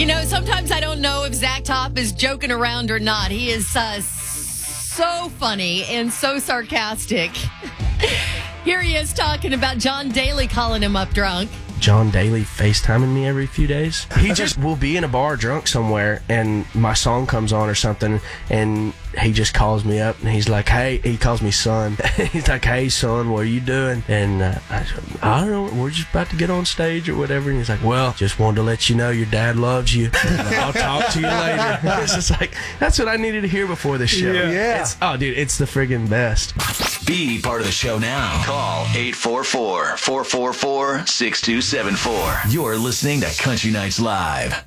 Sometimes I don't know if Zach Top is joking around or not. He is so funny and so sarcastic. Here he is talking about John Daly calling him up drunk. John Daly FaceTiming me every few days. He just will be in a bar drunk somewhere and my song comes on or something and he just calls me up and he's like, hey, he calls me son. He's like, hey son, what are you doing? And I don't know, we're just about to get on stage or whatever. And he's like, well, just wanted to let you know your dad loves you. I'll talk to you later. It's just like, that's what I needed to hear before the show. Yeah. It's the friggin' best. Be part of the show now. Call 844-444-6274. You're listening to Country Nights Live.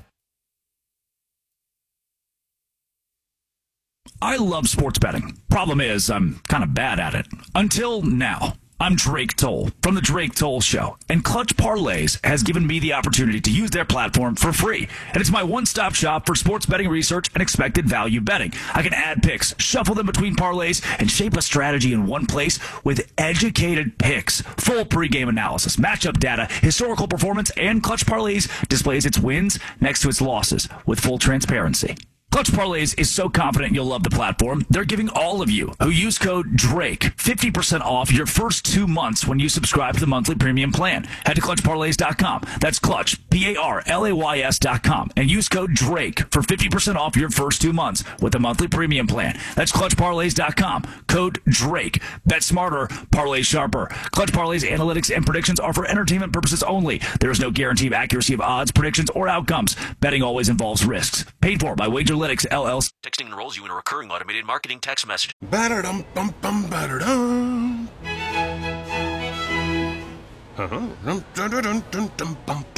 I love sports betting. Problem is, I'm kind of bad at it. Until now. I'm Drake Toll from The Drake Toll Show, and Clutch Parlays has given me the opportunity to use their platform for free. And it's my one-stop shop for sports betting research and expected value betting. I can add picks, shuffle them between parlays, and shape a strategy in one place with educated picks, full pregame analysis, matchup data, historical performance, and Clutch Parlays displays its wins next to its losses with full transparency. Clutch Parlays is so confident you'll love the platform, they're giving all of you who use code DRAKE 50% off your first 2 months when you subscribe to the monthly premium plan. Head to ClutchParlays.com. That's Clutch, P-A-R-L-A-Y-S.com, and use code DRAKE for 50% off your first 2 months with the monthly premium plan. That's ClutchParlays.com. Code DRAKE. Bet smarter, parlay sharper. Clutch Parlays analytics and predictions are for entertainment purposes only. There is no guarantee of accuracy of odds, predictions, or outcomes. Betting always involves risks. Paid for by WagerLytics LLC. Texting enrolls you in a recurring automated marketing text message. Ba-da-dum-bum-bum, ba-da-dum.